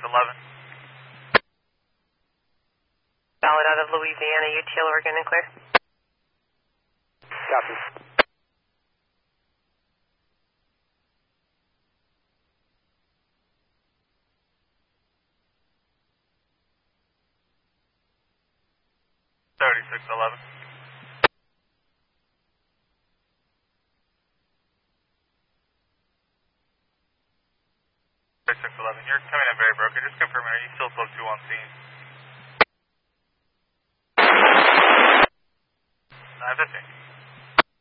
Solid out of Louisiana, UTL Oregon and clear. Copy. You're coming in very broken. Just confirming, are you still close to on scene? 915.